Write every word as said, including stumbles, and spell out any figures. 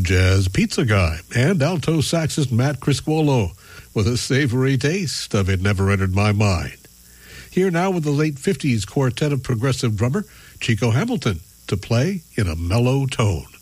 jazz pizza guy and alto saxist Matt Criscuolo with a savory taste of It Never Entered My Mind. Here now with the late fifties quartet of progressive drummer Chico Hamilton to play in a mellow tone.